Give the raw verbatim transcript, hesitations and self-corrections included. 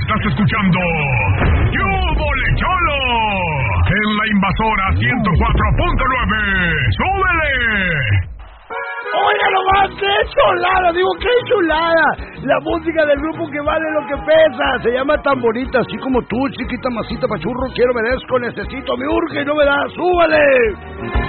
Estás escuchando ¡Yúbole Cholo! En la Invasora ciento cuatro punto nueve. ¡Súbele! ¡Oiga nomás! ¡Qué chulada! Digo, ¡qué chulada! La música del grupo que vale lo que pesa. Se llama Tan Bonita, así como tú, chiquita masita pachurro. Quiero, merezco, necesito, me urge y no me da. ¡Súbale!